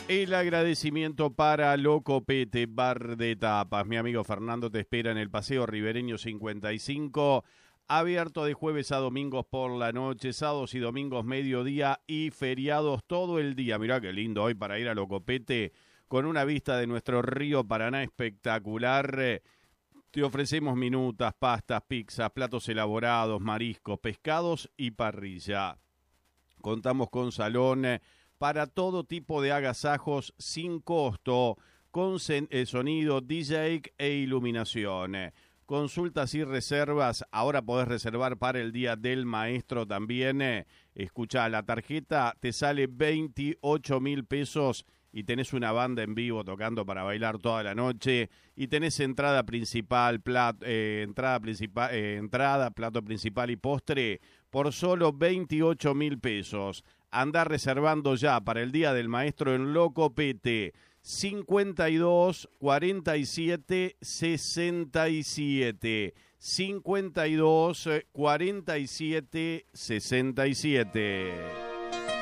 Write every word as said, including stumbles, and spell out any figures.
El agradecimiento para Locopete, bar de tapas. Mi amigo Fernando te espera en el Paseo Ribereño cincuenta y cinco, abierto de jueves a domingos por la noche, sábados y domingos mediodía y feriados todo el día. Mirá qué lindo hoy para ir a Locopete, con una vista de nuestro río Paraná espectacular. Te ofrecemos minutas, pastas, pizzas, platos elaborados, mariscos, pescados y parrilla. Contamos con salón para todo tipo de agasajos sin costo, con eh, sonido, D J e iluminación. Consultas y reservas, ahora podés reservar para el Día del Maestro también. Escuchá, la tarjeta te sale veintiocho mil pesos y tenés una banda en vivo tocando para bailar toda la noche y tenés entrada principal, plat, eh, entrada principal, eh, entrada, plato principal y postre por solo veintiocho mil pesos. Andá reservando ya para el Día del Maestro en Locopete. cincuenta y dos, cuarenta y siete, sesenta y siete. cincuenta y dos, cuarenta y siete, sesenta y siete.